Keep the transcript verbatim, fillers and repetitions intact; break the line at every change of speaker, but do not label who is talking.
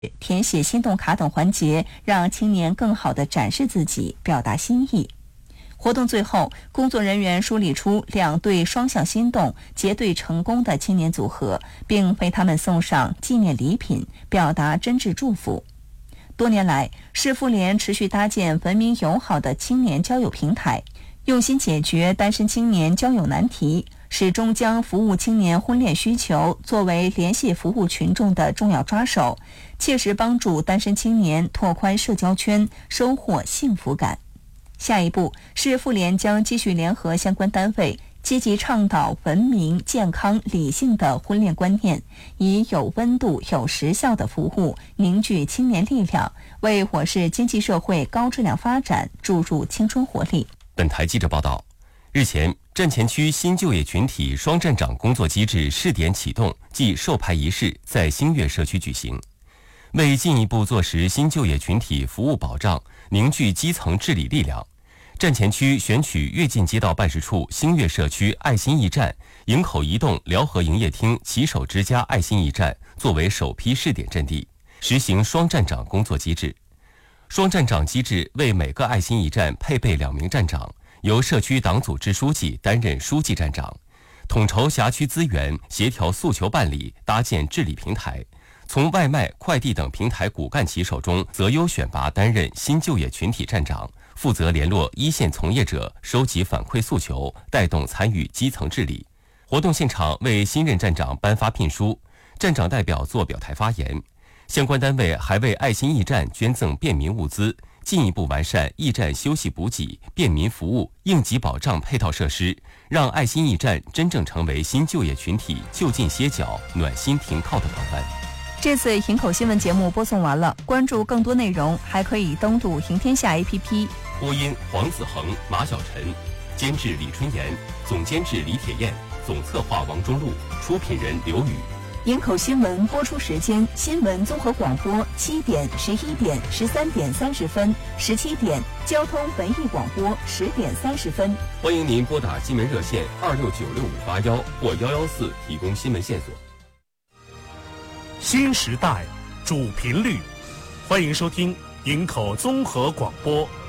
填写心动卡等环节，让青年更好地展示自己，表达心意。活动最后，工作人员梳理出两对双向心动、结对成功的青年组合，并为他们送上纪念礼品，表达真挚祝福。多年来，市妇联持续搭建文明友好的青年交友平台，用心解决单身青年交友难题，始终将服务青年婚恋需求作为联系服务群众的重要抓手，切实帮助单身青年拓宽社交圈，收获幸福感。下一步，市妇联将继续联合相关单位，积极倡导文明、健康、理性的婚恋观念，以有温度、有实效的服务凝聚青年力量，为我市经济社会高质量发展注入青春活力。
本台记者报道，日前，站前区新就业群体双站长工作机制试点启动暨授牌仪式在星月社区举行。为进一步落实新就业群体服务保障，凝聚基层治理力量，站前区选取跃进街道办事处星月社区爱心驿站、营口移动辽河营业厅骑手之家爱心驿站作为首批试点阵地，实行双站长工作机制。双站长机制为每个爱心驿站配备两名站长，由社区党组支书记担任书记站长，统筹辖区资源，协调诉求办理，搭建治理平台。从外卖、快递等平台骨干骑手中择优选拔担任新就业群体站长，负责联络一线从业者，收集反馈诉求，带动参与基层治理。活动现场为新任站长颁发聘书，站长代表作表态发言。相关单位还为爱心驿站捐赠便民物资，进一步完善驿站休息补给、便民服务、应急保障配套设施，让爱心驿站真正成为新就业群体就近歇脚、暖心停靠的港湾。
这次营口新闻节目播送完了，关注更多内容还可以登录赢天下 A P P。
播音黄子恒、马晓晨，监制李春妍，总监制李铁燕，总策划王中路，出品人刘宇。
营口新闻播出时间：新闻综合广播七点、十一点、十三点三十分、十七点；交通文艺广播十点三十分。
欢迎您拨打新闻热线二六九六五八幺或幺幺四提供新闻线索。
新时代主频率，欢迎收听营口综合广播